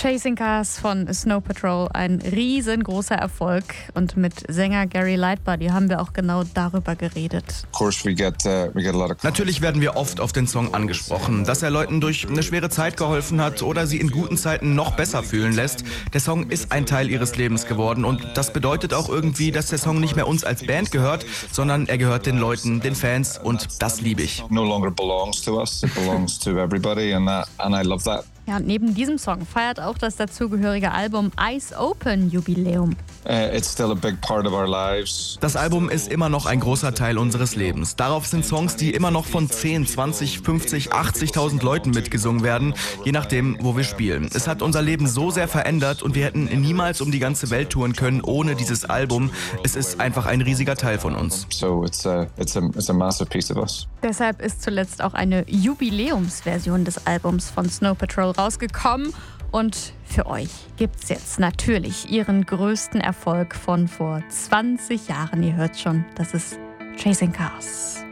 Chasing Cars von Snow Patrol, ein riesengroßer Erfolg. Und mit Sänger Gary Lightbody haben wir auch genau darüber geredet. Natürlich werden wir oft auf den Song angesprochen, dass er Leuten durch eine schwere Zeit geholfen hat oder sie in guten Zeiten noch besser fühlen lässt. Der Song ist ein Teil ihres Lebens geworden und das bedeutet auch irgendwie, dass der Song nicht mehr uns als Band gehört, sondern er gehört den Leuten, den Fans und das liebe ich. No longer belongs to us, it belongs to everybody and I love that. Ja, und neben diesem Song feiert auch das dazugehörige Album Eyes Open Jubiläum. It's still a big part of our lives. Das Album ist immer noch ein großer Teil unseres Lebens. Darauf sind Songs, die immer noch von 10, 20, 50, 80.000 Leuten mitgesungen werden, je nachdem, wo wir spielen. Es hat unser Leben so sehr verändert und wir hätten niemals um die ganze Welt touren können ohne dieses Album. Es ist einfach ein riesiger Teil von uns. So it's a massive piece of us. Deshalb ist zuletzt auch eine Jubiläumsversion des Albums von Snow Patrol rausgekommen. Und für euch gibt's jetzt natürlich ihren größten Erfolg von vor 20 Jahren. Ihr hört schon, das ist Chasing Cars.